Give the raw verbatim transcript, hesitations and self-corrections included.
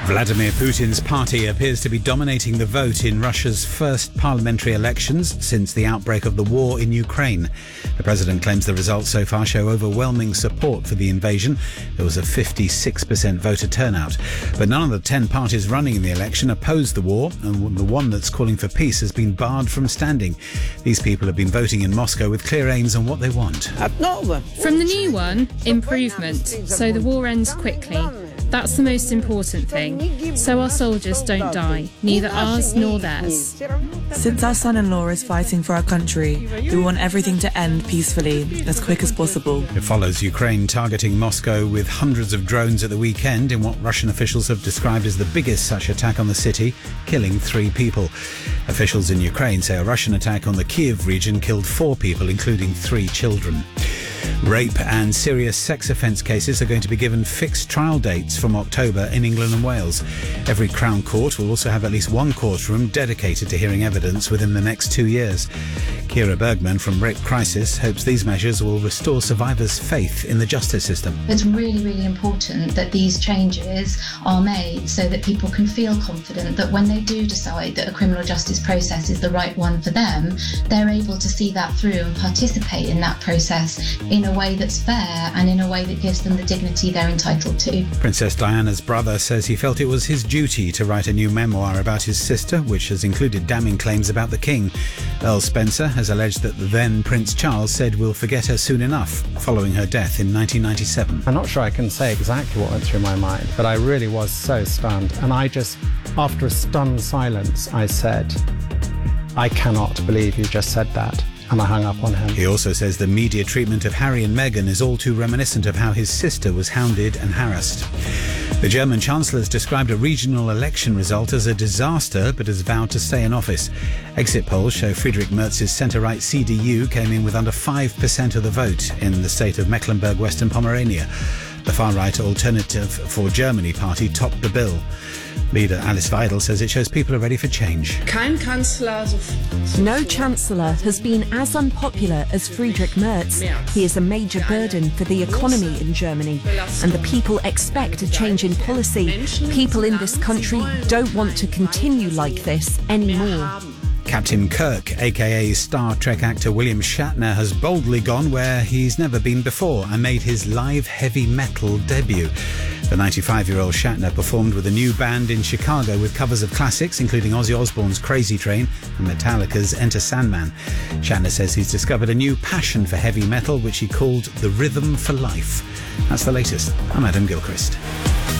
Vladimir Putin's party appears to be dominating the vote in Russia's first parliamentary elections since the outbreak of the war in Ukraine. The president claims the results so far show overwhelming support for the invasion. There was a fifty-six percent voter turnout. But none of the ten parties running in the election oppose the war, and the one that's calling for peace has been barred from standing. These people have been voting in Moscow with clear aims on what they want. From the new one, improvement, so the war ends quickly. That's the most important thing, so our soldiers don't die, neither ours nor theirs. Since our son-in-law is fighting for our country, we want everything to end peacefully, as quick as possible. It follows Ukraine targeting Moscow with hundreds of drones at the weekend in what Russian officials have described as the biggest such attack on the city, killing three people. Officials in Ukraine say a Russian attack on the Kiev region killed four people, including three children. Rape and serious sex offence cases are going to be given fixed trial dates from October in England and Wales. Every Crown Court will also have at least one courtroom dedicated to hearing evidence within the next two years. Kira Bergman from Rape Crisis hopes these measures will restore survivors' faith in the justice system. It's really, really important that these changes are made so that people can feel confident that when they do decide that a criminal justice process is the right one for them, they're able to see that through and participate in that process in a way that's fair and in a way that gives them the dignity they're entitled to. Princess Diana's brother says he felt it was his duty to write a new memoir about his sister, which has included damning claims about the King. Earl Spencer has alleged that the then Prince Charles said we'll forget her soon enough, following her death in nineteen ninety-seven. I'm not sure I can say exactly what went through my mind, but I really was so stunned. And I just, after a stunned silence, I said, I cannot believe you just said that. And I hung up on him. He also says the media treatment of Harry and Meghan is all too reminiscent of how his sister was hounded and harassed. The German Chancellor has described a regional election result as a disaster, but has vowed to stay in office. Exit polls show Friedrich Merz's centre-right C D U came in with under five percent of the vote in the state of Mecklenburg-Western Pomerania. The far-right Alternative for Germany party topped the bill. Leader Alice Weidel says it shows people are ready for change. No Chancellor has been as unpopular as Friedrich Merz. He is a major burden for the economy in Germany, and the people expect a change in policy. People in this country don't want to continue like this anymore. Captain Kirk, aka Star Trek actor William Shatner, has boldly gone where he's never been before and made his live heavy metal debut. The ninety-five-year-old Shatner performed with a new band in Chicago with covers of classics, including Ozzy Osbourne's Crazy Train and Metallica's Enter Sandman. Shatner says he's discovered a new passion for heavy metal, which he called the rhythm for life. That's the latest. I'm Adam Gilchrist.